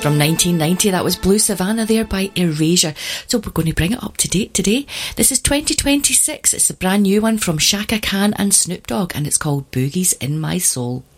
From 1990, that was Blue Savannah there by Erasure. So we're going to bring it up to date today. This is 2026. It's a brand new one from Shaka Khan and Snoop Dogg, and it's called Boogies in My Soul.